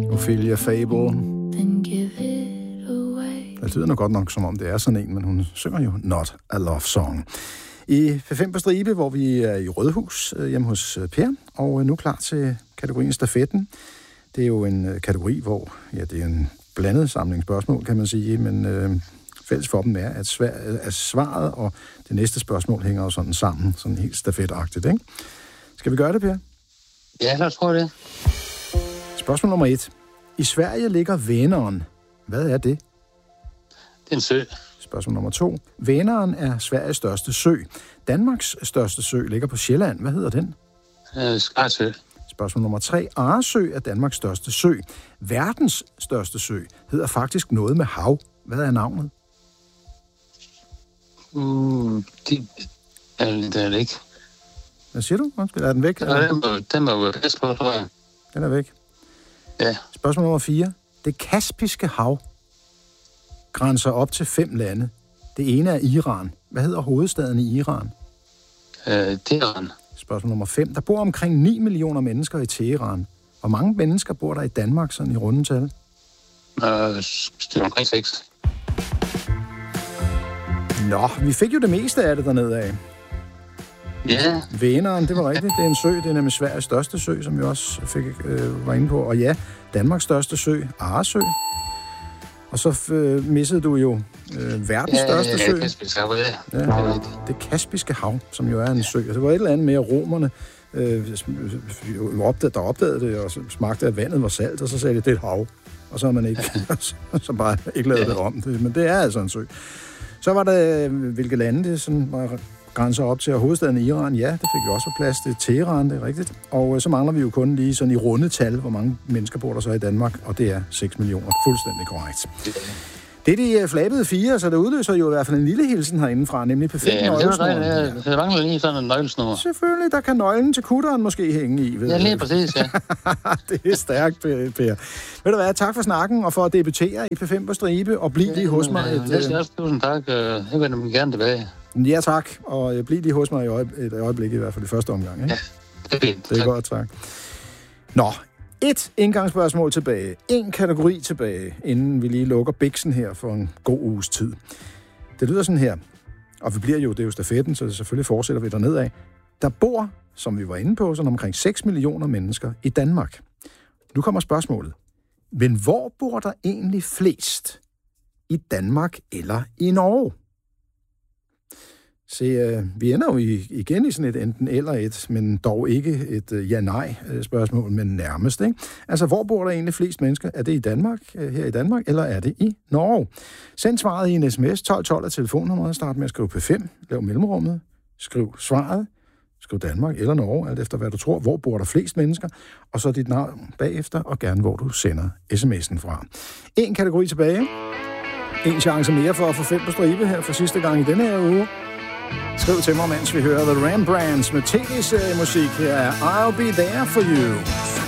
Ophelia Fable. Det lyder nok godt nok, som om det er sådan en, men hun synger jo Not a Love Song. I P5 på stribe, hvor vi er i Rødhus hjemme hos Per, og nu klar til kategorien Stafetten. Det er jo en kategori, hvor det er en blandet samling spørgsmål, kan man sige, men fælles for dem er, at svaret og det næste spørgsmål hænger jo sådan sammen, sådan helt stafetagtigt, ikke? Skal vi gøre det, Per? Ja, lad os prøve det. Spørgsmål nummer 1. I Sverige ligger Vänern. Hvad er det? Det er en sø. Spørgsmål nummer 2. Vänern er Sveriges største sø. Danmarks største sø ligger på Sjælland. Hvad hedder den? Skarsø. Spørgsmål nummer 3. Arresø er Danmarks største sø. Verdens største sø hedder faktisk noget med hav. Hvad er navnet? Det er det ikke. Hvad siger du? Er den væk? Ja, den må jo passe på, tror jeg. Den er væk. Ja. Spørgsmål nummer 4. Det Kaspiske Hav grænser op til 5 lande. Det ene er Iran. Hvad hedder hovedstaden i Iran? Teheran. Spørgsmål nummer 5. Der bor omkring 9 millioner mennesker i Teheran. Hvor mange mennesker bor der i Danmark, sådan i rundetal? Det er omkring 6. Nå, vi fik jo det meste af det dernede af. Ja. Vänern, det var rigtigt. Det er en sø. Det er nemlig Sveriges største sø, som vi også var inde på. Og ja, Danmarks største sø, Arresø. Og så missede du jo verdens største sø. Det Kaspiske Hav, som jo er en sø. Og det var et eller andet med, at romerne der opdagede det, og så smagte, at vandet var salt, og så sagde de, det er et hav. Og så har man ikke, så bare ikke lavet det om. Men det er altså en sø. Så var der, hvilke lande det sådan var grænser op til, og hovedstaden i Iran, ja, det fik vi også på plads. Det er Teheran, det er rigtigt. Og så mangler vi jo kun lige sådan i runde tal, hvor mange mennesker bor der så i Danmark, og det er 6 millioner. Fuldstændig korrekt. Det er de flabede 4, så det udløser jo i hvert fald en lille hilsen herindefra, nemlig P5 nøglesnoren. Ja, det mangler lige sådan en nøglesnor. Selvfølgelig, der kan nøglen til kutteren måske hænge i. Ja, lige præcis, ja. Det er stærkt, Per. Ved du hvad, tak for snakken, og for at debutere i P5 på stribe, og bliv lige hos mig. Tusind tak. Jeg vender gerne tilbage. Ja, tak, og bliv lige hos mig et øjeblik, i hvert fald i første omgang. Ikke? Ja, det er fint. Det er godt, tak. Nå, et indgangsspørgsmål tilbage. En kategori tilbage, inden vi lige lukker biksen her for en god uges tid. Det lyder sådan her, og vi bliver jo, det er jo stafetten, så det selvfølgelig fortsætter vi dernede af. Der bor, som vi var inde på, sådan omkring 6 millioner mennesker i Danmark. Nu kommer spørgsmålet. Men hvor bor der egentlig flest? I Danmark eller i Norge? Se, vi ender jo igen i sådan et enten eller et, men dog ikke et ja-nej spørgsmål, men nærmest, ikke? Altså, hvor bor der egentlig flest mennesker? Er det i Danmark, her i Danmark, eller er det i Norge? Send svaret i en sms, 1212 af telefonnummeret, start med at skrive P5, lav mellemrummet, skriv svaret, skriv Danmark eller Norge, alt efter hvad du tror, hvor bor der flest mennesker, og så dit navn bagefter, og gerne hvor du sender sms'en fra. En kategori tilbage. En chance mere for at få 5 på stribe her for sidste gang i denne her uge. Skriv til mig, mens vi hører The Rembrandts med tv-seriemusik. Her er I'll Be There For You.